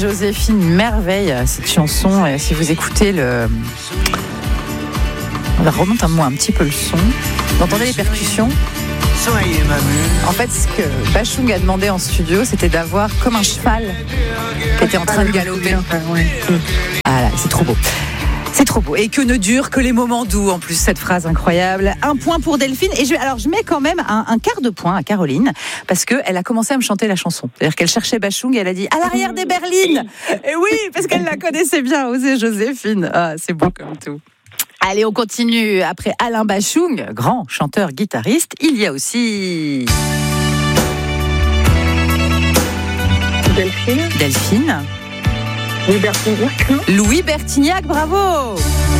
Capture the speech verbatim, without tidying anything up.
Joséphine, merveille cette chanson. Et si vous écoutez le... On remonte un, moi, un petit peu le son. Vous entendez les percussions ? En fait, ce que Bachung a demandé en studio, c'était d'avoir comme un cheval qui était en train de galoper. Ah là, c'est trop beau. C'est trop beau. Et que ne dure que les moments doux, en plus, cette phrase incroyable. Un point pour Delphine. Et je, alors, je mets quand même un, un quart de point à Caroline, parce qu'elle a commencé à me chanter la chanson. C'est-à-dire qu'elle cherchait Bachung et elle a dit « À l'arrière des berlines !» Et oui, parce qu'elle la connaissait bien, osez Joséphine. Ah, c'est beau comme tout. Allez, on continue. Après Alain Bachung, grand chanteur-guitariste, il y a aussi... Delphine. Delphine. Louis Bertignac. Louis Bertignac, bravo.